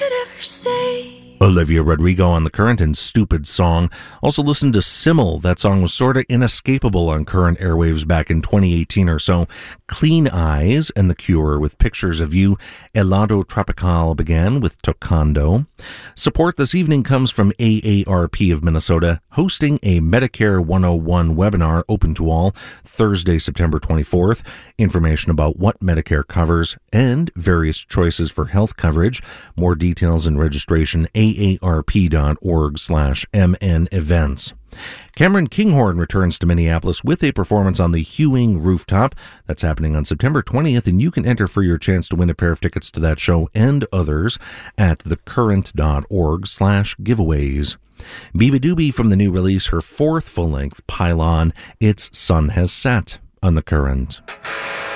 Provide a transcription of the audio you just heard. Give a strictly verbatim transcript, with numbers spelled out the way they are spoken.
could ever say. Olivia Rodrigo on The Current and Stupid Song. Also listen to Simmel. That song was sort of inescapable on Current airwaves back in twenty eighteen or so. Clean Eyes and The Cure with Pictures of You. Helado Tropical began with Tocando. Support this evening comes from A A R P of Minnesota, hosting a Medicare one oh one webinar open to all Thursday, September twenty-fourth. Information about what Medicare covers and various choices for health coverage. More details and registration, A A R P dot org slash M N events. Cameron Kinghorn returns to Minneapolis with a performance on the Hewing Rooftop. That's happening on September twentieth, and you can enter for your chance to win a pair of tickets to that show and others at the current dot org slash giveaways. Biba Doobie from the new release, her fourth full-length Pylon, Its Sun Has Set on The Current.